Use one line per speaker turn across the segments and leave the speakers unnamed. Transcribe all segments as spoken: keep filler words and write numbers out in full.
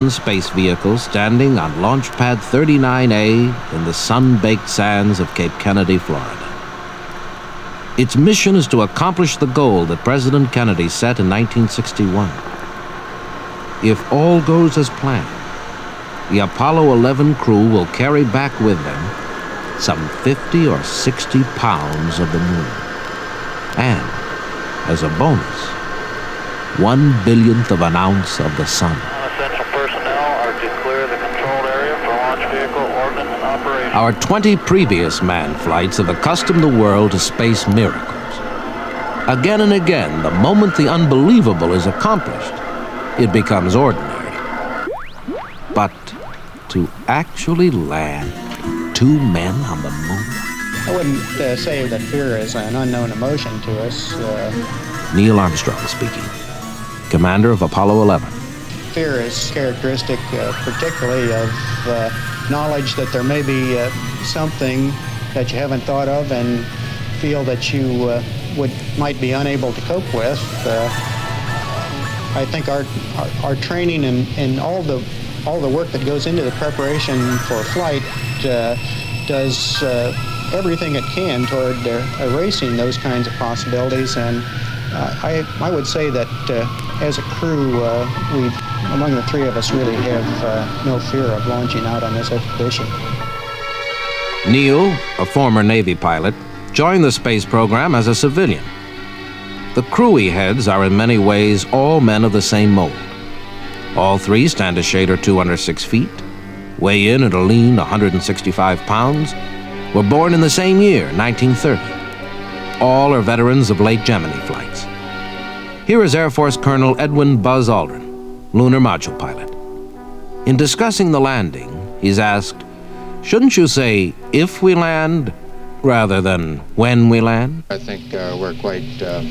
manned space vehicle standing on Launch Pad thirty-nine A in the sun-baked sands of Cape Kennedy, Florida. Its mission is to accomplish the goal that President Kennedy set in nineteen sixty-one. If all goes as planned, the Apollo eleven crew will carry back with them some fifty or sixty pounds of the moon. And, as a bonus, one billionth of an ounce of the sun.
Essential personnel are to clear the controlled area for launch vehicle ordnance operation.
Our twenty previous manned flights have accustomed the world to space miracles. Again and again, the moment the unbelievable is accomplished, it becomes ordinary. But to actually land two men on the moon?
I wouldn't uh, say that fear is an unknown emotion to us. Uh,
Neil Armstrong speaking, commander of Apollo eleven.
Fear is characteristic uh, particularly of uh, knowledge that there may be uh, something that you haven't thought of and feel that you uh, would might be unable to cope with. Uh, I think our, our, our training and, and all the all the work that goes into the preparation for flight uh, does uh, everything it can toward uh, erasing those kinds of possibilities. And uh, I, I would say that uh, as a crew, uh, we, among the three of us, really have uh, no fear of launching out on this expedition.
Neil, a former Navy pilot, joined the space program as a civilian. The crew he heads are in many ways all men of the same mold. All three stand a shade or two under six feet, weigh in at a lean one hundred sixty-five pounds, were born in the same year, nineteen thirty. All are veterans of late Gemini flights. Here is Air Force Colonel Edwin Buzz Aldrin, lunar module pilot. In discussing the landing, he's asked, shouldn't you say if we land rather than when we land?
I think uh, we're quite uh,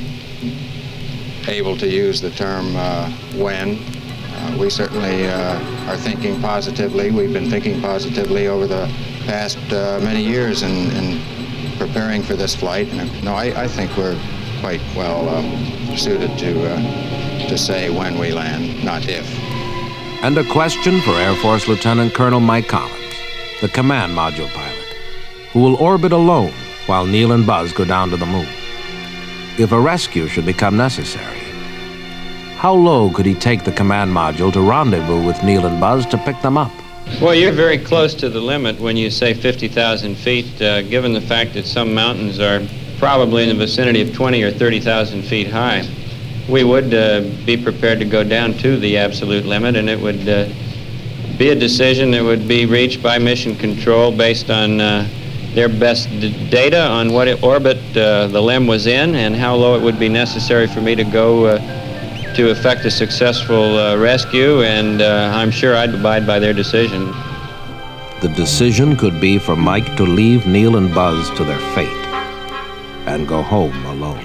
able to use the term uh, when. Uh, we certainly uh, are thinking positively. We've been thinking positively over the past uh, many years in, in preparing for this flight. And no, I, I think we're quite well um, suited to uh, to say when we land, not if.
And a question for Air Force Lieutenant Colonel Mike Collins, the command module pilot, who will orbit alone while Neil and Buzz go down to the moon. If a rescue should become necessary, how low could he take the command module to rendezvous with Neil and Buzz to pick them up?
Well, you're very close to the limit when you say fifty thousand feet, uh, given the fact that some mountains are probably in the vicinity of twenty or thirty thousand feet high. We would uh, be prepared to go down to the absolute limit, and it would uh, be a decision that would be reached by Mission Control based on uh, their best d- data on what orbit uh, the LEM was in and how low it would be necessary for me to go uh, to effect a successful uh, rescue, and uh, I'm sure I'd abide by their decision.
The decision could be for Mike to leave Neil and Buzz to their fate and go home alone.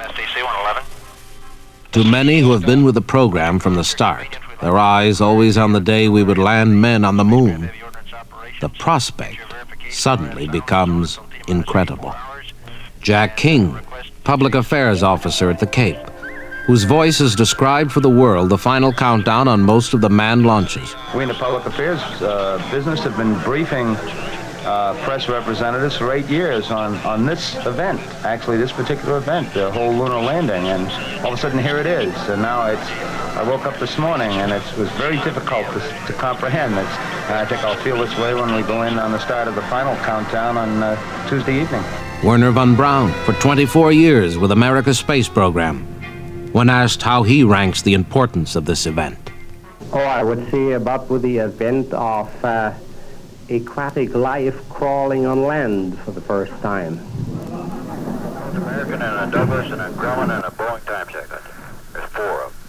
To many who have been with the program from the start, their eyes always on the day we would land men on the moon, the prospect suddenly becomes incredible. Jack King, public affairs officer at the Cape, whose voice has described for the world the final countdown on most of the manned launches.
We in the public affairs uh, business have been briefing uh, press representatives for eight years on, on this event, actually this particular event, the whole lunar landing, and all of a sudden here it is. And now it's, I woke up this morning and it was very difficult to, to comprehend. It's, and I think I'll feel this way when we go in on the start of the final countdown on uh, Tuesday evening.
Werner von Braun, for twenty-four years with America's space program, when asked how he ranks the importance of this event.
Oh, I would say about with the event of uh, aquatic life crawling on land for the first time.
American and a Douglas and a Grumman and a Boeing time check. There's four of them.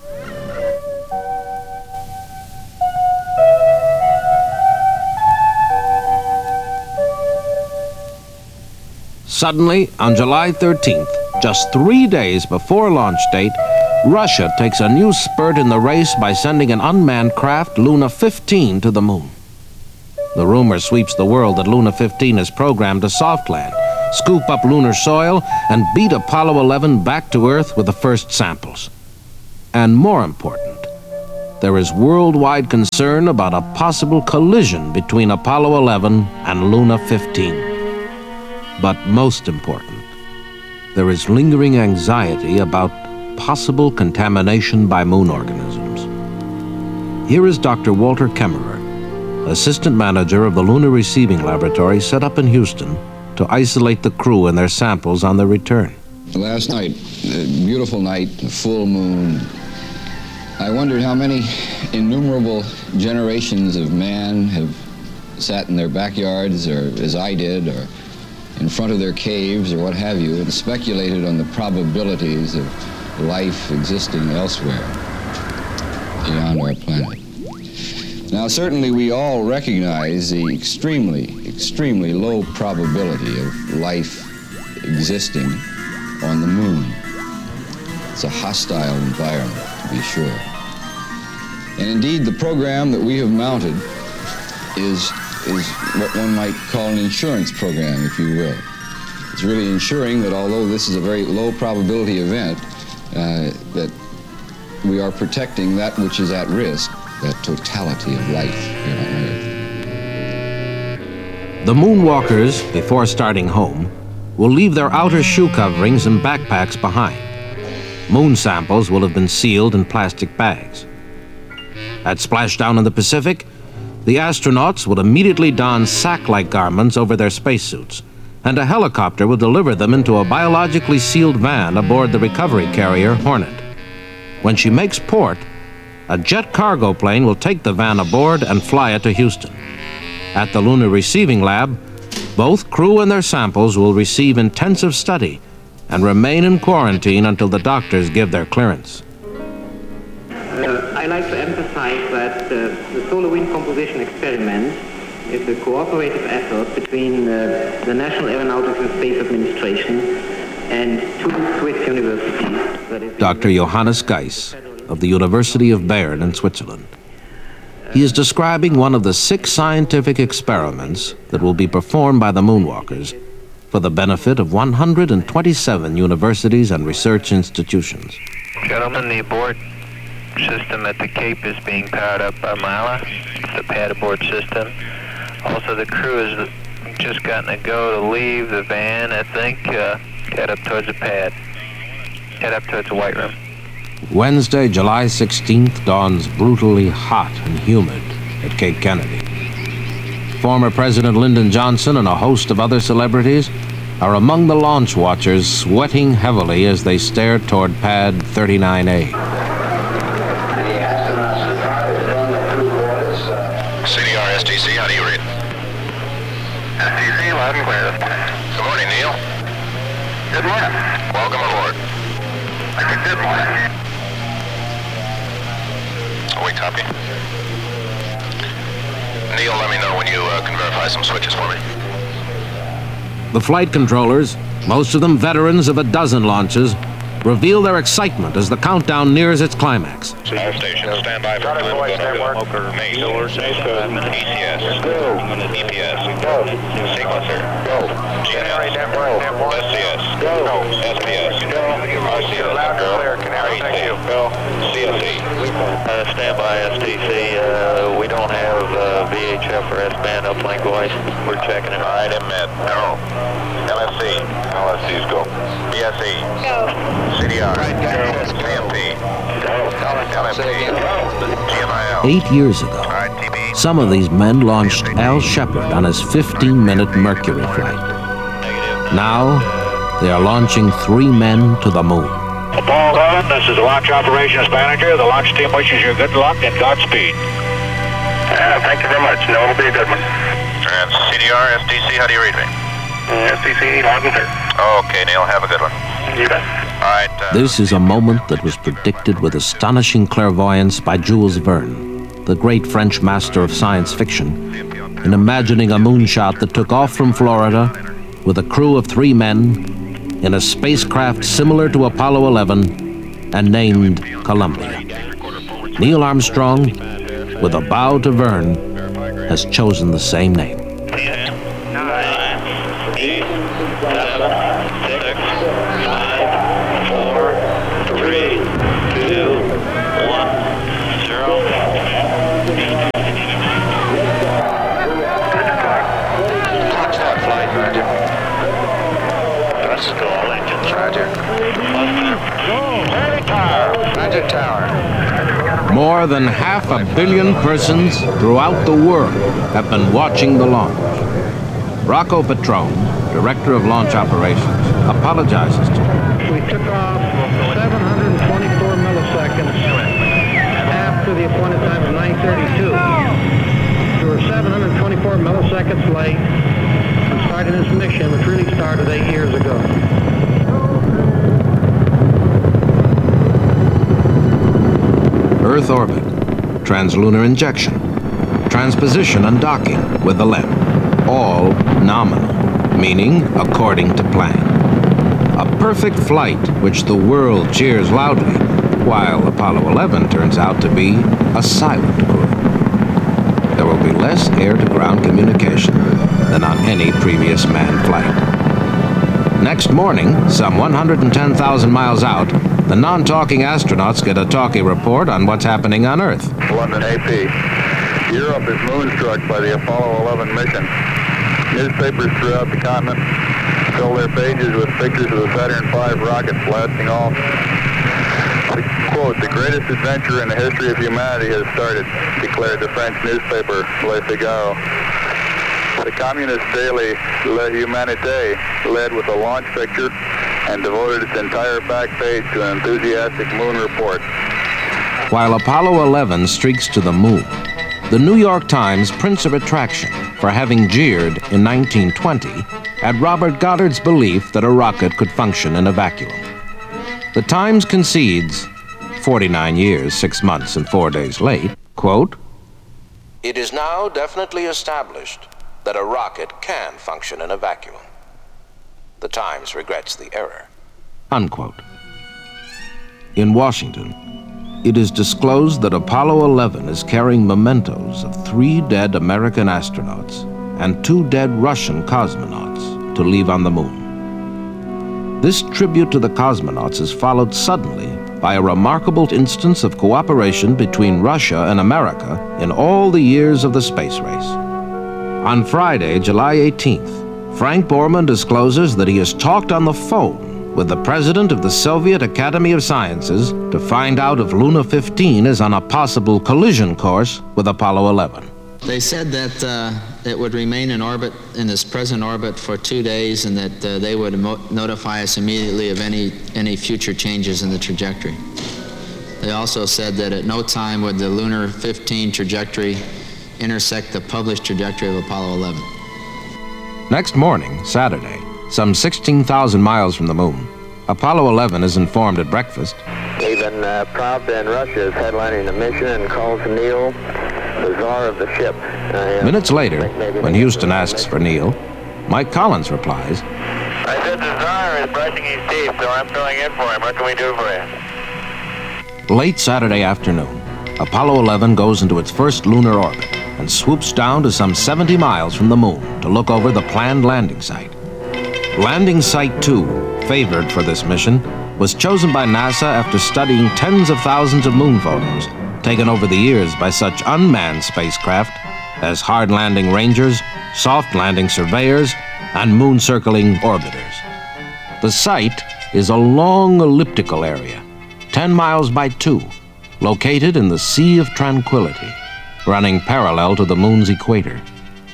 Suddenly, on July thirteenth, just three days before launch date, Russia takes a new spurt in the race by sending an unmanned craft, Luna fifteen, to the moon. The rumor sweeps the world that Luna fifteen is programmed to soft land, scoop up lunar soil, and beat Apollo eleven back to Earth with the first samples. And more important, there is worldwide concern about a possible collision between Apollo eleven and Luna fifteen. But most important, there is lingering anxiety about possible contamination by moon organisms. Here is Doctor Walter Kemmerer, assistant manager of the Lunar Receiving Laboratory set up in Houston to isolate the crew and their samples on their return.
Last night, a beautiful night, a full moon. I wondered how many innumerable generations of man have sat in their backyards, or as I did, or in front of their caves, or what have you, and speculated on the probabilities of life existing elsewhere beyond our planet. Now, certainly we all recognize the extremely, extremely low probability of life existing on the moon. It's a hostile environment, to be sure. And indeed, the program that we have mounted is, is what one might call an insurance program, if you will. It's really ensuring that although this is a very low probability event, uh, that we are protecting that which is at risk, that totality of life here on Earth.
The moonwalkers, before starting home, will leave their outer shoe coverings and backpacks behind. Moon samples will have been sealed in plastic bags. At splashdown in the Pacific, the astronauts would immediately don sack-like garments over their spacesuits, and a helicopter will deliver them into a biologically sealed van aboard the recovery carrier Hornet. When she makes port, a jet cargo plane will take the van aboard and fly it to Houston. At the Lunar Receiving Lab, both crew and their samples will receive intensive study and remain in quarantine until the doctors give their clearance.
Uh, I like to emphasize that uh, the solar wind composition experiment is a cooperative effort between uh, the National Aeronautics and Space Administration and two Swiss universities. That is
Doctor Johannes Geiss of the University of Bern in Switzerland. He is describing one of the six scientific experiments that will be performed by the moonwalkers for the benefit of one hundred twenty-seven universities and research institutions.
Gentlemen, the abort system at the Cape is being powered up by Mila. It's the pad abort system. Also, the crew has just gotten a go to leave the van, I think, uh, head up towards the pad, head up towards the White Room.
Wednesday, July sixteenth, dawns brutally hot and humid at Cape Kennedy. Former President Lyndon Johnson and a host of other celebrities are among the launch watchers, sweating heavily as they stare toward pad thirty-nine A.
C D R S T C, how do you read?
S T C, loud and clear.
Good morning, Neil.
Good morning.
Welcome aboard.
I said good morning.
We copy. Neil, let me know when you uh, can verify some switches for me.
The flight controllers, most of them veterans of a dozen launches, reveal their excitement as the countdown nears its climax.
All stations, stand by for delivery. Mace, E C S, E P S, Sequencer, G N S, S C S, S P S, R C S, C S E.
Uh, stand by S T C. Uh, we don't have uh, V H F or S-band uplink voice. We're checking it.
All right, M M E D, Arrow, L S C, L S Cs go, B S E, C D R, C M P, L M P, G M I L.
Eight years ago, some of these men launched Al Shepard on his fifteen-minute Mercury flight. Now, they are launching three men to the moon.
Apollo eleven, this is the launch operations manager. The launch team wishes you good luck and Godspeed.
Uh, thank you very much. No, it'll be a good one.
And C D R, S T C, how do you read me?
S T C, loud and clear.
Okay, Neil, have a good one.
You bet.
All right. Uh,
This is a moment that was predicted with astonishing clairvoyance by Jules Verne, the great French master of science fiction, in imagining a moonshot that took off from Florida with a crew of three men in a spacecraft similar to Apollo eleven and named Columbia. Neil Armstrong, with a bow to Verne, has chosen the same name.
Three, two, one, zero.
than half a billion persons throughout the world have been watching the launch. Rocco Petrone, director of launch operations, apologizes to him.
We took off seven hundred twenty-four milliseconds after the appointed time of nine thirty-two. We were seven hundred twenty-four milliseconds late and started this mission, which really started eight years ago.
Earth orbit, translunar injection, transposition and docking with the L E M, all nominal, meaning according to plan. A perfect flight which the world cheers loudly, while Apollo eleven turns out to be a silent crew. There will be less air-to-ground communication than on any previous manned flight. Next morning, some one hundred ten thousand miles out, the non-talking astronauts get a talkie report on what's happening on Earth.
London A P. Europe is moonstruck by the Apollo eleven mission. Newspapers throughout the continent fill their pages with pictures of the Saturn five rocket blasting off. The, quote, the greatest adventure in the history of humanity has started, declared the French newspaper Le Figaro. The communist daily Le Humanité led with a launch picture and devoted its entire back page to an enthusiastic moon report.
While Apollo eleven streaks to the moon, the New York Times prints a retraction for having jeered in nineteen twenty at Robert Goddard's belief that a rocket could function in a vacuum. The Times concedes, forty-nine years, six months, and four days late, quote, "It is now definitely established that a rocket can function in a vacuum. The Times regrets the error," unquote. In Washington, it is disclosed that Apollo eleven is carrying mementos of three dead American astronauts and two dead Russian cosmonauts to leave on the moon. This tribute to the cosmonauts is followed suddenly by a remarkable instance of cooperation between Russia and America in all the years of the space race. On Friday, July eighteenth, Frank Borman discloses that he has talked on the phone with the president of the Soviet Academy of Sciences to find out if Luna fifteen is on a possible collision course with Apollo eleven.
They said that uh, it would remain in orbit, in its present orbit, for two days, and that uh, they would mo- notify us immediately of any, any future changes in the trajectory. They also said that at no time would the Luna fifteen trajectory intersect the published trajectory of Apollo eleven.
Next morning, Saturday, some sixteen thousand miles from the moon, Apollo eleven is informed at breakfast.
Even uh, Pravda in Russia is headlining the mission and calls Neil the czar of the ship. Uh,
Minutes later, when Houston asks for Neil, Mike Collins replies,
I said the czar is brushing his teeth, so I'm filling in for him. What can we do for you?
Late Saturday afternoon, Apollo eleven goes into its first lunar orbit and swoops down to some seventy miles from the moon to look over the planned landing site. Landing Site two, favored for this mission, was chosen by NASA after studying tens of thousands of moon photos taken over the years by such unmanned spacecraft as hard landing rangers, soft landing surveyors, and moon circling orbiters. The site is a long elliptical area, ten miles by two, located in the Sea of Tranquility, running parallel to the moon's equator.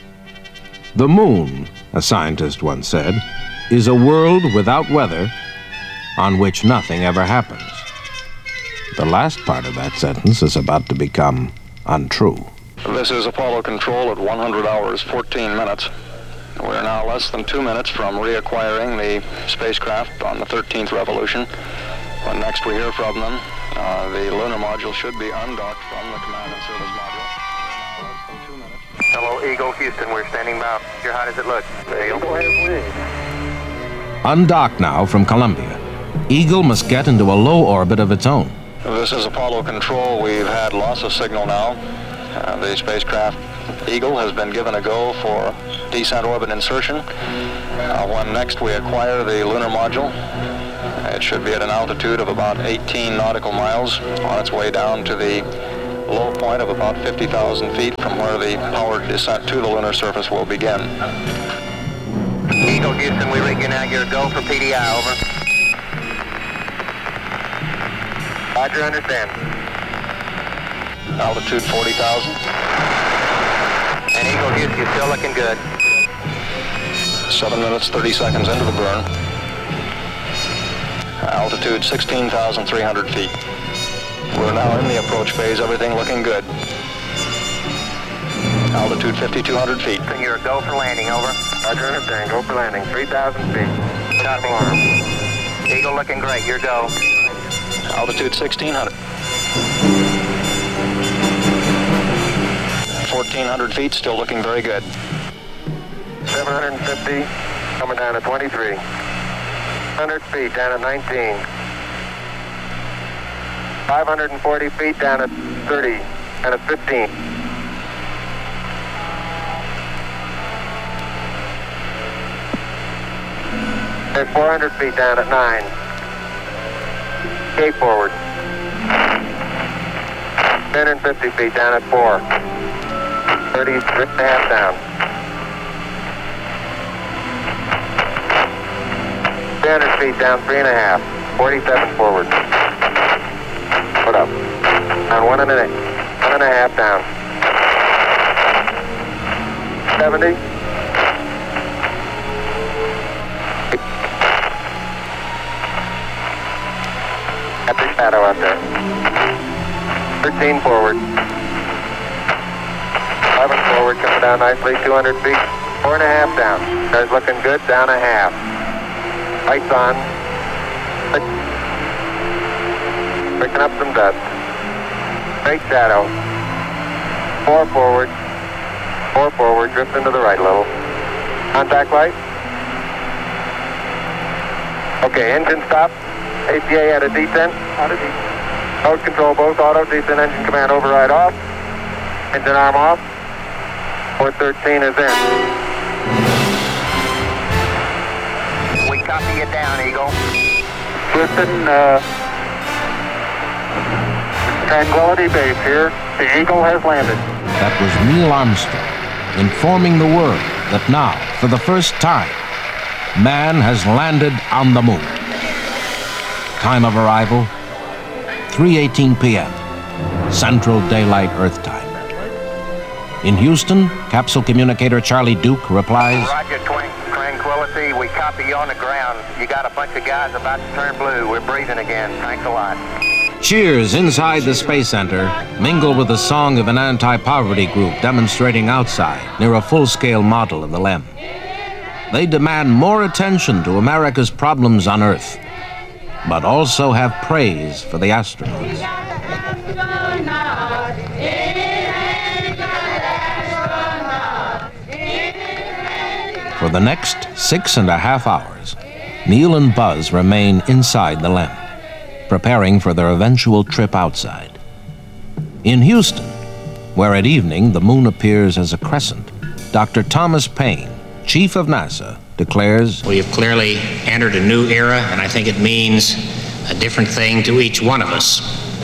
The moon, a scientist once said, is a world without weather on which nothing ever happens. The last part of that sentence is about to become untrue.
This is Apollo Control at one hundred hours, fourteen minutes. We're now less than two minutes from reacquiring the spacecraft on the thirteenth revolution. When next we hear from them, uh, the lunar module should be undocked from the command and service module. Now less than two minutes.
Hello, Eagle, Houston. We're standing by. How does it look?
Undocked now from Columbia, Eagle must get into a low orbit of its own.
This is Apollo Control. We've had loss of signal now. Uh, the spacecraft Eagle has been given a go for descent orbit insertion. Uh, when next we acquire the lunar module, it should be at an altitude of about eighteen nautical miles on its way down to the low point of about fifty thousand feet from where the powered descent to the lunar surface will begin.
Eagle, Houston, we rig you now. You're a go for P D I, over. Roger, understand.
Altitude forty thousand.
And Eagle Houston, you're still looking good.
seven minutes, thirty seconds into the burn. Altitude sixteen thousand three hundred feet. We're now in the approach phase, everything looking good. Altitude fifty-two hundred feet.
You're a go for landing, over.
Roger, understand. Go for landing, three thousand feet.
Copy. Eagle looking great, your go.
Altitude sixteen hundred. fourteen hundred feet, still looking very good.
seven hundred fifty, coming down to twenty-three. one hundred feet, down at nineteen. five hundred forty feet, down at thirty, and at fifteen. At four hundred feet, down at nine. Cape forward. ten and fifty feet, down at four. thirty, three and a half down. ten hundred feet, down three and a half. forty-seven forward. Put up. On one and a, one and a half down. seventy. Got the shadow out there. thirteen forward. eleven forward, coming down nicely, two hundred feet. Four and a half down. Car's looking good, down a half. Lights on. Picking up some dust. Straight shadow. Four forward. Four forward, drifting to the right a little. Contact light. Okay, engine stop. A P A at a descent. Auto descent. Mode control both auto, descent, engine command override off. Engine arm off. four thirteen is in. We copy you down, Eagle. Houston, uh, Tranquility Base here. The Eagle has landed.
That was Neil Armstrong informing the world that now, for the first time, man has landed on the moon. Time of arrival, three eighteen p m Central Daylight Earth Time. In Houston, capsule communicator Charlie Duke replies,
Roger, Twin Tranquility, we copy you on the ground. You got a bunch of guys about to turn blue. We're breathing again. Thanks a lot.
Cheers inside the Space Center mingle with the song of an anti-poverty group demonstrating outside near a full-scale model of the LEM. They demand more attention to America's problems on Earth, but also have praise for the astronauts. For the next six and a half hours, Neil and Buzz remain inside the LEM, preparing for their eventual trip outside. In Houston, where at evening the moon appears as a crescent, Doctor Thomas Paine, chief of NASA, declares,
"We have clearly entered a new era, and I think it means a different thing to each one of us.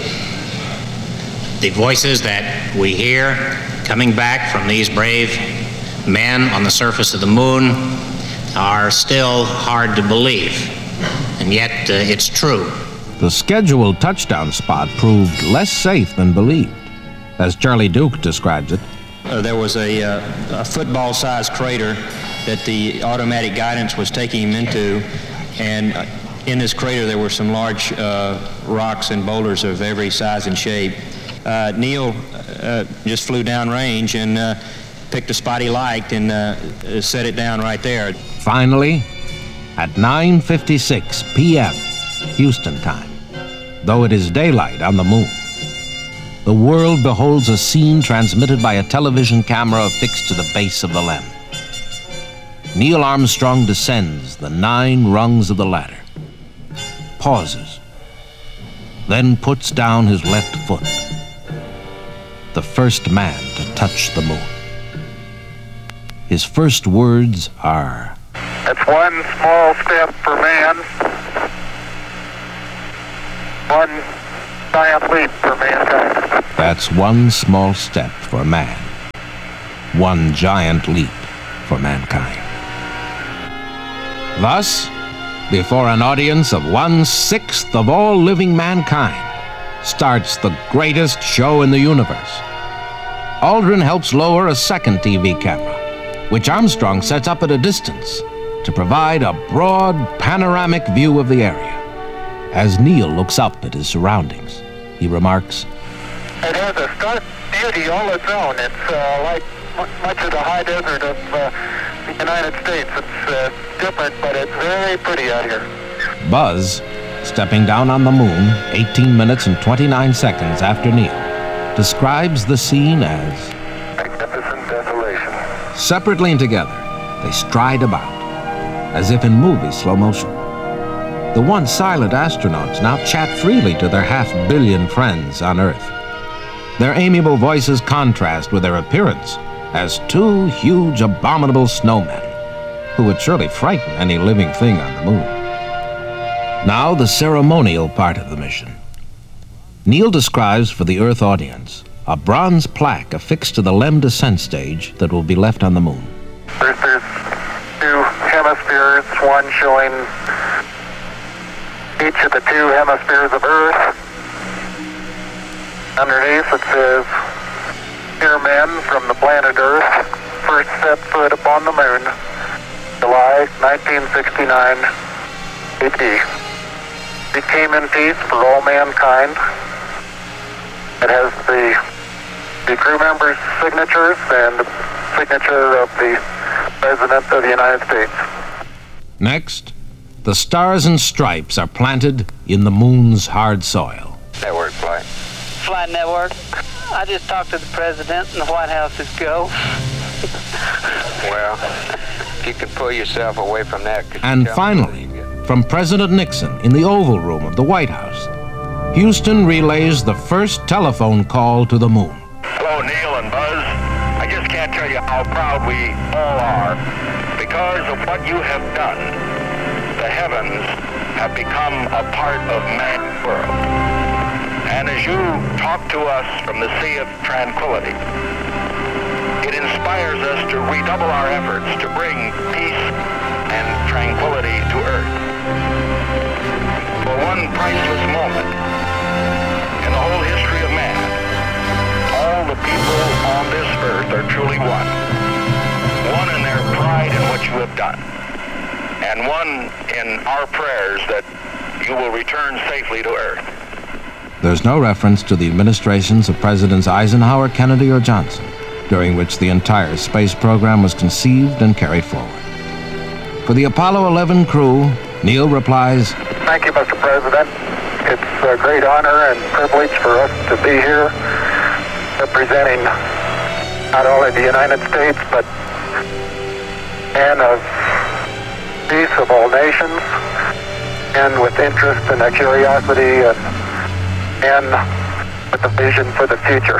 The voices that we hear coming back from these brave men on the surface of the moon are still hard to believe, and yet uh, it's true."
The scheduled touchdown spot proved less safe than believed. As Charlie Duke describes it,
uh, there was a, uh, a football-sized crater that the automatic guidance was taking him into, and uh, in this crater there were some large uh, rocks and boulders of every size and shape. Uh, Neil uh, just flew downrange and uh, picked a spot he liked and uh, set it down right there.
Finally, at nine fifty-six p m Houston time, though it is daylight on the moon, the world beholds a scene transmitted by a television camera affixed to the base of the LEM. Neil Armstrong descends the nine rungs of the ladder, pauses, then puts down his left foot, the first man to touch the moon. His first words are,
"It's one small step for man, one giant leap for mankind."
That's one small step for man, one giant leap for mankind. Thus, before an audience of one-sixth of all living mankind, starts the greatest show in the universe. Aldrin helps lower a second T V camera, which Armstrong sets up at a distance to provide a broad, panoramic view of the area. As Neil looks up at his surroundings, he remarks,
"It has a stark beauty all its own. It's uh, like much of the high desert of uh, the United States. It's uh, different, but it's very pretty out here."
Buzz, stepping down on the moon eighteen minutes and twenty-nine seconds after Neil, describes the scene as
magnificent desolation.
Separately and together, they stride about, as if in movie slow motion. The once silent astronauts now chat freely to their half-billion friends on Earth. Their amiable voices contrast with their appearance as two huge, abominable snowmen, who would surely frighten any living thing on the moon. Now the ceremonial part of the mission. Neil describes for the Earth audience a bronze plaque affixed to the Lem descent stage that will be left on the moon.
There's, there's two hemispheres, one showing each of the two hemispheres of Earth. Underneath it says, "Here men from the planet Earth first set foot upon the moon, July nineteen sixty-nine A D. It came in peace for all mankind." It has the, the crew members' signatures and the signature of the President of the United States.
Next, the stars and stripes are planted in the moon's hard soil.
Network flight.
Flight network. I just talked to the President and the White House is go.
Well, if you could pull yourself away from that.
And finally, from President Nixon in the Oval Room of the White House, Houston relays the first telephone call to the moon.
Hello, Neil and Buzz. I just can't tell you how proud we all are because of what you have done. The heavens have become a part of man's world. And as you talk to us from the Sea of Tranquility, it inspires us to redouble our efforts to bring peace and tranquility to Earth. For one priceless moment in the whole history of man, all the people on this Earth are truly one. One in their pride in what you have done, and one in our prayers that you will return safely to Earth.
There's no reference to the administrations of Presidents Eisenhower, Kennedy, or Johnson, during which the entire space program was conceived and carried forward. For the Apollo eleven crew, Neil replies,
"Thank you, Mister President. It's a great honor and privilege for us to be here representing not only the United States, but men of peace of all nations, and with interest and a curiosity and, and with a vision for the future."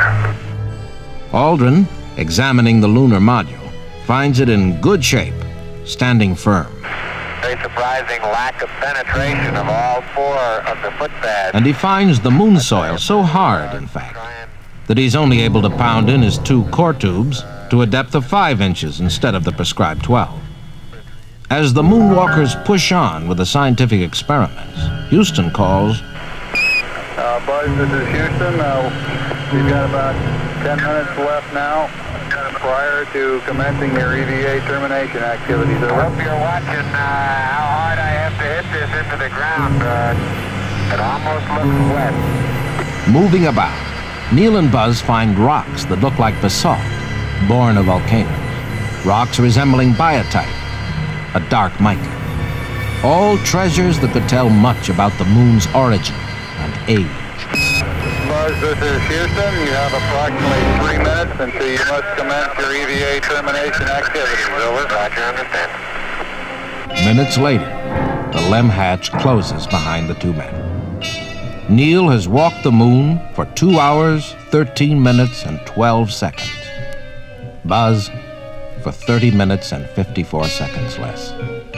Aldrin, examining the lunar module, finds it in good shape, standing firm.
Very surprising lack of penetration of all four of the footpads.
And he finds the moon soil so hard, in fact, that he's only able to pound in his two core tubes to a depth of five inches instead of the prescribed twelve. As the moonwalkers push on with the scientific experiments, Houston calls,
Uh, Buzz, this is Houston. Uh, we've got about ten minutes left now prior to commencing your E V A termination activities.
I hope you're watching uh, how hard I have to hit this into the ground. Uh, it almost looks wet.
Moving about, Neil and Buzz find rocks that look like basalt, born of volcanoes. Rocks resembling biotite, a dark mica. All treasures that could tell much about the moon's origin and age.
Buzz, this is Houston. You have approximately three minutes until you must commence your E V A termination activities. Over.
Roger, understand.
Minutes later, the Lem hatch closes behind the two men. Neil has walked the moon for two hours, thirteen minutes, and twelve seconds. Buzz for thirty minutes and fifty-four seconds less.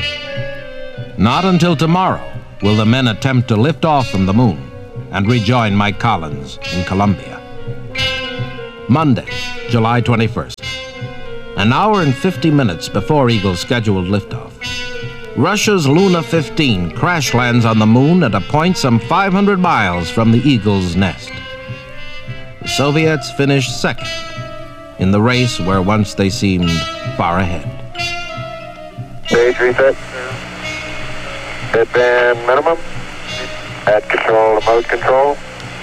Not until tomorrow will the men attempt to lift off from the moon and rejoin Mike Collins in Columbia. Monday, July twenty-first. An hour and fifty minutes before Eagle's scheduled liftoff, Russia's Luna fifteen crash lands on the moon at a point some five hundred miles from the Eagle's nest. The Soviets finished second in the race where once they seemed far ahead.
Stage reset. Hit band minimum. Add control to mode control.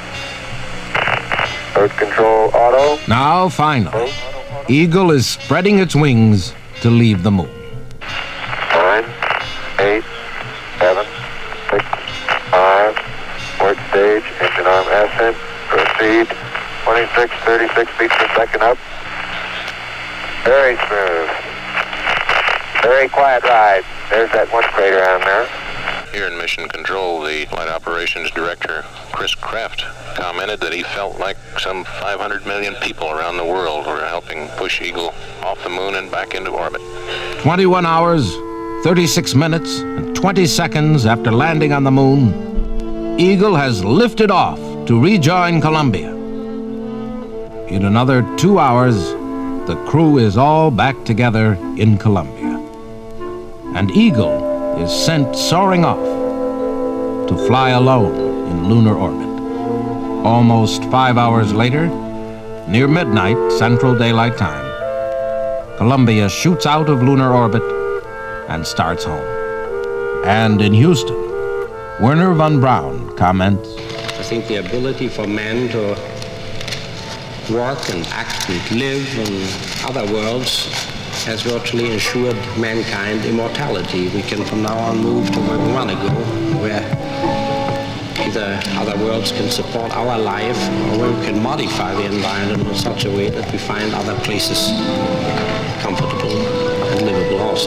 Mode control auto.
Now, finally, Eagle is spreading its wings to leave the moon.
Nine, eight, seven, six, five. Port stage, engine arm ascent. Proceed. twenty-six, thirty-six feet per second up. Very smooth. Very quiet ride. There's that one crater on there.
Here in Mission Control, the Flight Operations Director, Chris Kraft, commented that he felt like some five hundred million people around the world were helping push Eagle off the moon and back into orbit.
twenty-one hours, thirty-six minutes, and twenty seconds after landing on the moon, Eagle has lifted off to rejoin Columbia. In another two hours, the crew is all back together in Columbia. And Eagle is sent soaring off to fly alone in lunar orbit. Almost five hours later, near midnight Central Daylight Time, Columbia shoots out of lunar orbit and starts home. And in Houston, Werner von Braun comments,
I think the ability for man to work and act and live in other worlds has virtually ensured mankind immortality. We can from now on move to where we want to go, where either other worlds can support our life or where we can modify the environment in such a way that we find other places comfortable and livable also.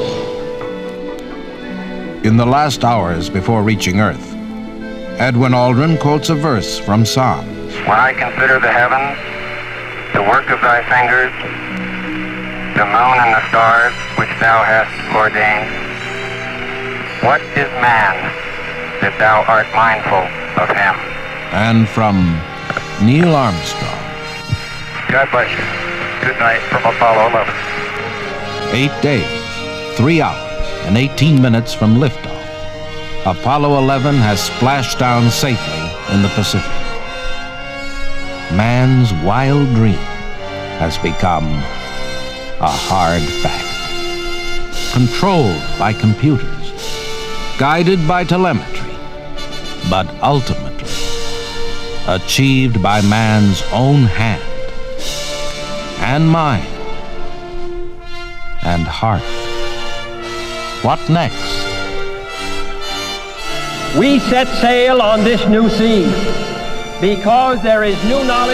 In the last hours before reaching Earth, Edwin Aldrin quotes a verse from Psalms.
When I consider the heavens, the work of thy fingers, the moon and the stars which thou hast ordained, what is man that thou art mindful of him?
And from Neil Armstrong.
God bless you. Good night from Apollo eleven.
Eight days, three hours, and eighteen minutes from liftoff, Apollo eleven has splashed down safely in the Pacific. Man's wild dream has become a hard fact. Controlled by computers, guided by telemetry, but ultimately achieved by man's own hand and mind and heart. What next?
We set sail on this new sea because there is new knowledge